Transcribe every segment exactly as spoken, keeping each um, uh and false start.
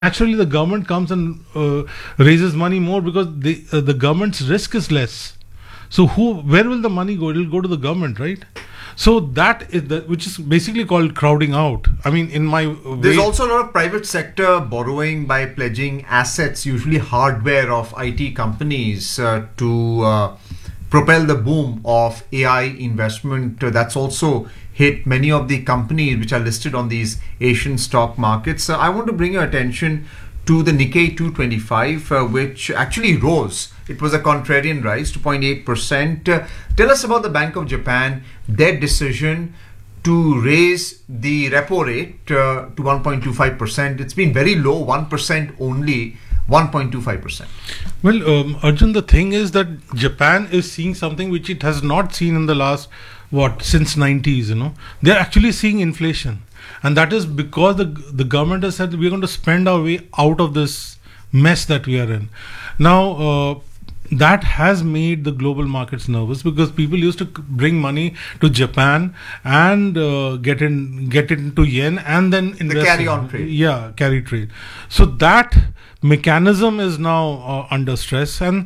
naturally the government comes and uh, raises money more because the uh, the government's risk is less. So who, where will the money go? It will go to the government, right? So that is the, which is basically called crowding out. I mean, in my way, there's also a lot of private sector borrowing by pledging assets, usually hardware of I T companies, uh, to uh, propel the boom of A I investment. Uh, that's also hit many of the companies which are listed on these Asian stock markets. Uh, I want to bring your attention to the Nikkei two twenty-five, uh, which actually rose. It was a contrarian rise, two point eight percent. Uh, tell us about the Bank of Japan, their decision to raise the repo rate uh, to one point two five percent. It's been very low, one percent only, one point two five percent. Well, um, Arjun, the thing is that Japan is seeing something which it has not seen in the last, what, since nineties, you know. They're actually seeing inflation. And that is because the the government has said we're going to spend our way out of this mess that we are in. Now, uh, that has made the global markets nervous because people used to bring money to Japan and uh, get in get it into yen and then invest. The carry in, on trade. Yeah, carry trade. So that mechanism is now uh, under stress, and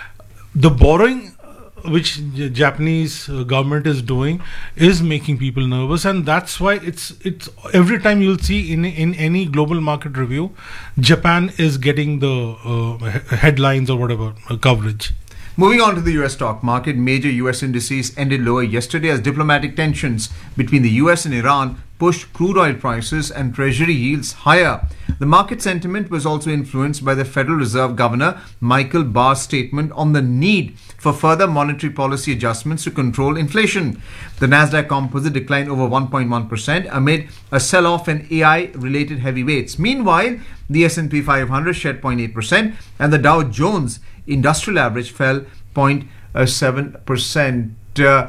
the borrowing which J- Japanese uh, government is doing is making people nervous, and that's why it's it's every time you'll see in in any global market review, Japan is getting the uh, he- headlines or whatever uh, coverage. Moving on to the U S stock market, major U S indices ended lower yesterday as diplomatic tensions between the U S and Iran pushed crude oil prices and treasury yields higher. The market sentiment was also influenced by the Federal Reserve Governor Michael Barr's statement on the need for further monetary policy adjustments to control inflation. The Nasdaq Composite declined over one point one percent amid a sell-off in A I-related heavyweights. Meanwhile, the S and P five hundred shed zero point eight percent and the Dow Jones Industrial Average fell zero point seven percent. Uh,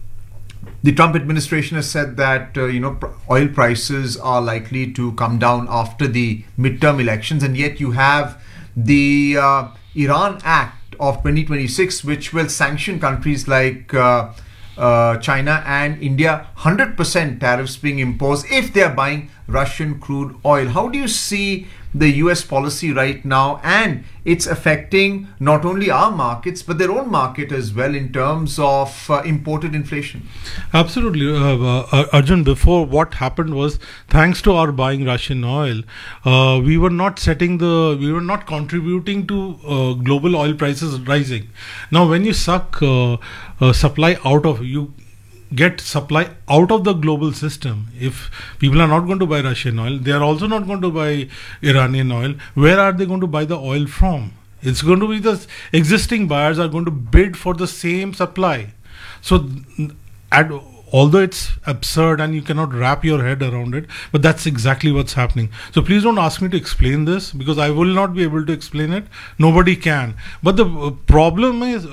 the Trump administration has said that uh, you know pr- oil prices are likely to come down after the midterm elections, and yet you have the uh, Iran Act of twenty twenty-six, which will sanction countries like uh, uh, China and India, one hundred percent tariffs being imposed if they are buying Russian crude oil. How do you see the U S policy right now, and it's affecting not only our markets but their own market as well in terms of uh, imported inflation? Absolutely, uh, uh, Arjun. Before, what happened was, thanks to our buying Russian oil, uh, we were not setting the, we were not contributing to uh, global oil prices rising. Now, when you suck uh, uh, supply out of you. get supply out of the global system. If people are not going to buy Russian oil, they are also not going to buy Iranian oil. Where are they going to buy the oil from? It's going to be the existing buyers are going to bid for the same supply. So, at, although it's absurd and you cannot wrap your head around it, but that's exactly what's happening. So please don't ask me to explain this because I will not be able to explain it. Nobody can. But the uh, problem is